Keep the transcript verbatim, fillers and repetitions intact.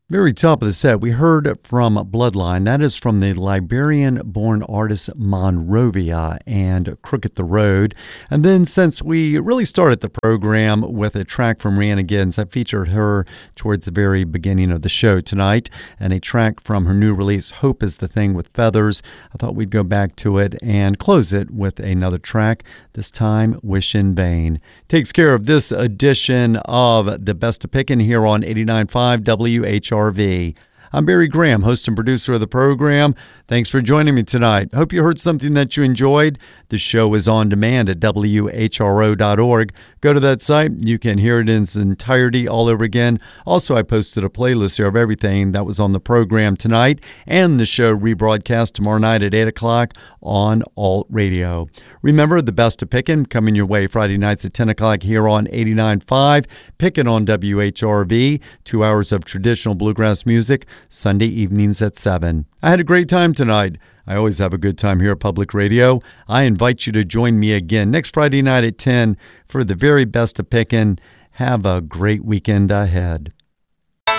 Very top of the set, we heard from Bloodline. That is from the Liberian-born artist Monrovia and Crooked the Road. And then since we really started the program with a track from Rhiannon Giddens, I featured her towards the very beginning of the show tonight, and a track from her new release, Hope is the Thing with Feathers. I thought we'd go back to it and close it with another track, this time Wish in Vain. Takes care of this edition of The Best of Pickin' here on eighty-nine point five W H R V. I'm Barry Graham, host and producer of the program. Thanks for joining me tonight. Hope you heard something that you enjoyed. The show is on demand at W H R O dot org. Go to that site. You can hear it in its entirety all over again. Also, I posted a playlist here of everything that was on the program tonight, and the show rebroadcast tomorrow night at eight o'clock on Alt Radio. Remember, The Best of Pickin' coming your way Friday nights at ten o'clock here on eighty-nine point five. Pickin' on W H R V. Two hours of traditional bluegrass music. Sunday evenings at seven. I had a great time tonight. I always have a good time here at Public Radio. I invite you to join me again next Friday night at ten for the very best of Pickin'. Have a great weekend ahead.